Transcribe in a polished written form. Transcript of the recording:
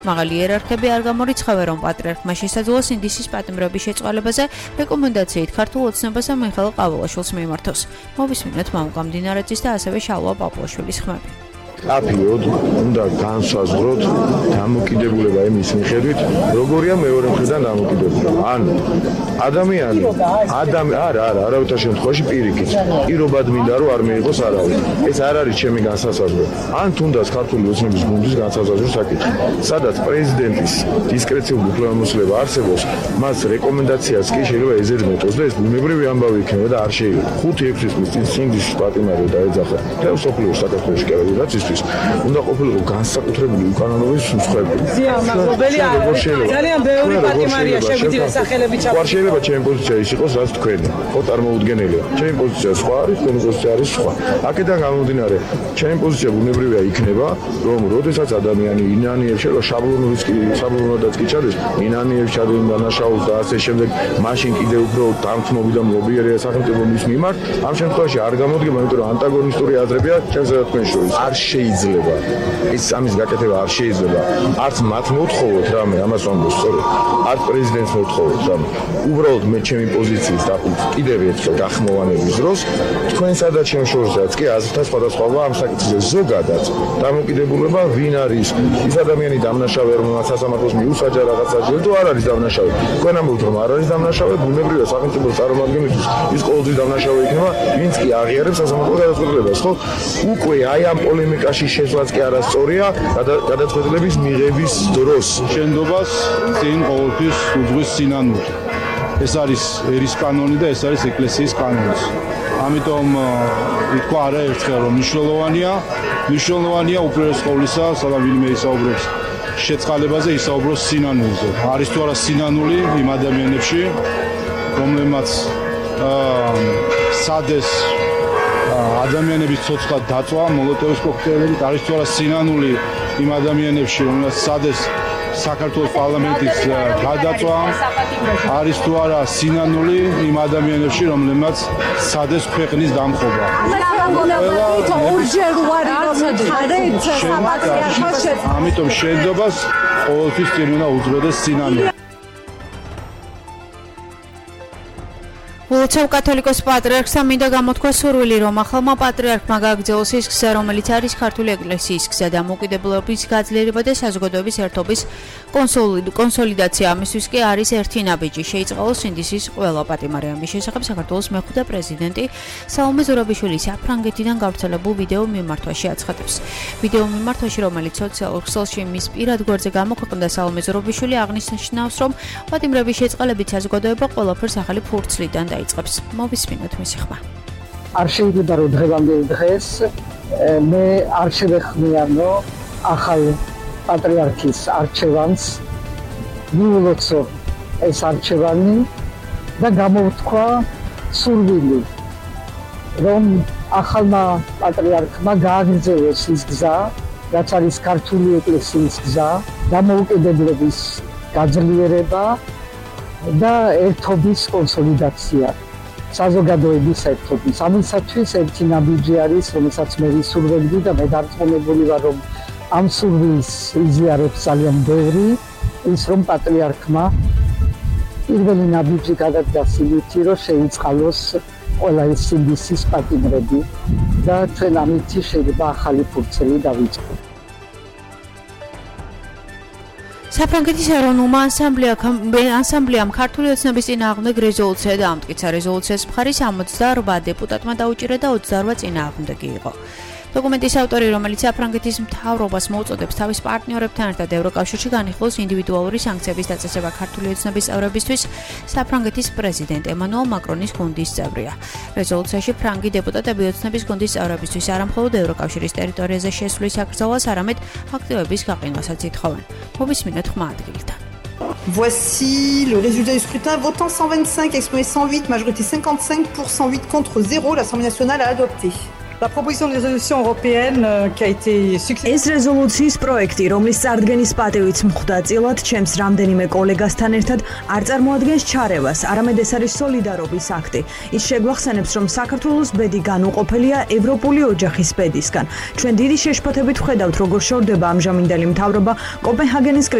მაღალი იერარქები არ გამორიცხავენ, რომ პატრიარქმა შესაძლოა სინდისის პატიმრების შეწყალებაზე რეკომენდაციით ქართულ ოცნებასა მიხეილ ყაველაშვილს მიემართოს. მოვისმინოთ მამუკა მდინარეძის და ასევე შალვა პაპუაშვილის ხმები. აფიოდ უნდა განსაზღვროთ დამოკიდებულება იმის მიხედვით, როგორია მეორე მხრიდან დამოკიდებულება. ანუ ადამიანი არავითარ შემთხვევაში პირიქით პირობად მინდა რომ არ მიიღოს არავინ. ეს არ არის ჩემი განსაზღვრება. ან თუნდაც ქართული ოცნების გუნდის განსაზღვრო საკითხი. სადაც პრეზიდენტის დისკრეციული უფლებამოსილება არსებობს, მას რეკომენდაციას კი შეიძლება ეზერმეტოს და ეს ბუნებრივი ამბავი იქნება და არ შეიძლება. 5-6 წლის წინ სინდისის პატიმარი დაეძახა. თელ სოფლიო საქართველოს კერებაც უნდა ყოფილიყო განსაკუთრებული უკანონობის მსხვერპლი. ძალიან ბევრი პატიმარია შეგვიძლია სახელები ჩავთვალოთ. შეიძლება ჩემი პოზიცია ის იყოს, რაც თქვენი. ხო, წარმოუდგენელია. ჩემი პოზიცია სხვა არის, თქვენი პოზიცია არის სხვა. აქედან გამომდინარე, ჩემი პოზიცია ბუნებრივია იქნება, რომ როდესაც ადამიანი ინანიებს შეიძლება შაბლონადაც კი ჩადეს, ინანიებს ჩადენ დანაშაულს და ასე შემდეგ, მაშინ კიდე უფრო დამთმობი და მობიერია სახელმწიფო მის მიმართ, ამ შემთხვევაში არ გამოდგება, იმიტომ რომ ანტაგონისტური აზრებია ჩემსა და თქვენ შორის. არ შეიძლება ის ამის გაკეთება არ შეიძლება. არც მათ მოთხოვოთ რამე, ამას ვამბობ სწორედ. არც პრეზიდენტს მოთხოვოთ რამე. უბრალოდ მე ჩემი პოზიციის დაყრდნით კიდევ ერთხელ გახმოვანების დროს თქვენსა და ჩემს შორისაც კი აზრთა სხვადასხვაა ამ საკითხზე. ზოგადად დამოკიდებულება ვინ არის ის ადამიანი დამნაშავე, რომელსაც სასამართლოს მიუსაჯა რაღაცაში თუ არ არის დამნაშავე. თქვენ ამბობთ რომ არ არის დამნაშავე, ბუნებრივია სახელმწიფოს წარმომადგენლისთვის ის ყოველთვის დამნაშავე იქნება, ვინც კი აღიარებს სასამართლო გადაწყვეტილებას, ხო? უკვე აი ამ პოლემიკაში შესვლაც კი არასწორია გადაწყვეტილების მიღების დროს. შენდობას წინ ყოველთვის უძღვის სინანული. ეს არის ერის კანონი და ეს არის ეკლესიის კანონიც. ამიტომ ითქვა არაერთხელ რომ მნიშვნელოვანია უპირველეს ყოვლისა, სადაც ვინმე ისაუბრებს შეწყალებაზე, ისაუბროს სინანულზე. არის თუ არა სინანული იმ ადამიანებში, რომლებმაც სადეს ადამიანების ცოცხლად დაწვა მოლოტოვის კოქტეილებით, არის თუ არა სინანული იმ ადამიანებში, რომელსაც სადეს საქართველოს პარლამენტის გადაწვა, არის თუ არა სინანული იმ ადამიანებში, რომლებმაც სადეს ქვეყნის დამხობა. ამიტომ შენდობას ყოველთვის წინ უნდა უძღვდეს სინანული. ულოცავ კათოლიკოს პატრიარქს მინდა გამოთქვა სურვილი, რომ ახალმა პატრიარქმა გააგრძელოს ის გზა, რომელიც არის ქართული ეკლესიის გზა და მოკიდებულების გაძლიერება და საზოგადოების ერთობის კონსოლიდაცია. ამისთვის კი არის ერთი ნაბიჯი. შეიწყალოს სინდისის ყველა პატიმარი. ამის შესახებ საქართველოს მეხუთე პრეზიდენტი სალომე ზურაბიშვილი საფრანგეთიდან გავრცელებულ ვიდეო მიმართვაში აცხადებს. ვიდეო მიმართვაში, რომელიც სოციალურ ქსელში მის პირად გვერდზე გამოქვეყნდა, სალომე ზურაბიშვილი აღნიშნავს, რომ პატიმრების შეწყალებით საზოგადოება ყველაფერს ახალი ფურცლიდან დაიწყებს. მოვისმინოთ მისი ხმა. არ შეიძლება რომ დღევანდელ დღეს მე არ შევეხმიანო ახალ პატრიარქის არჩევანს, მიულოცო ეს არჩევანი და გამოვთქვა სურვილი, რომ ახალმა პატრიარქმა გააგრძელოს ის გზა, რაც არის ქართული ეკლესიის გზა, დამოუკიდებლობის გაძლიერება და ერთობის კონსოლიდაცია, საზოგადოების ერთობის. ამისათვის ერთი ნაბიჯი არის, რომელსაც მე ვისურვებდი და მე დარწმუნებული ვარ, რომ ამ სურვილს იზიარებს ძალიან ბევრი, ის რომ პატრიარქმა პირველი ნაბიჯი გადადგას იმითი, რომ შეიწყალოს ყველა ეს სინდისის პატიმრები და ჩვენ ამით შეიძლება ახალი ფურცელი დავიწყოთ. საფრანგეთის ეროვნულმა ანსამბლეამ ქართული ოცნების წინააღმდეგ რეზოლუცია დაამტკიცა. რეზოლუციას მხარი 68 დეპუტატმა დაუჭირა და 28 წინააღმდეგი იყო. დოკუმენტის ავტორი, რომელიც საფრანგეთის მთავრობას მოუწოდებს თავის პარტნიორებთან ერთად ევროკავშირში განიხილოს ინდივიდუალური სანქციების დაწესება ქართული ოცნების წევრებისთვის, საფრანგეთის პრეზიდენტ ემანუელ მაკრონის გუნდის წევრია. რეზოლუციაში ფრანგი დეპუტატები ოცნების გუნდის წევრებისთვის არამხოლოდ ევროკავშირის ტერიტორიაზე შესვლის აკრძალვას, არამედ აქტივების გაყინვასაც ითხოვენ. მოვისმინოთ ხმა ადგილიდან. Voici le résultat du scrutin. Votant 125, exprimé 108, majorité 55 pour 108 contre 0. L'Assemblée nationale a adopté. La proposition de résolution européenne qui a été successfully ეს რეზოლუციის პროექტი, რომლის წარდგენის პატივიც მხდა წილად ჩემს რამდენიმე კოლეგასთან ერთად არ წარმოადგენს ჩარევას, არამედ ეს არის სოლიდარობის აქტი. ის შეგვახსენებს, რომ საქართველოს ბედი განუყოფელია ევროპული ოჯახის ბედისგან. ჩვენ დიდი შეშფოთებით ვხედავთ, როგორ შორდება ამჟამინდელი მთავრობა კოპენჰაგენის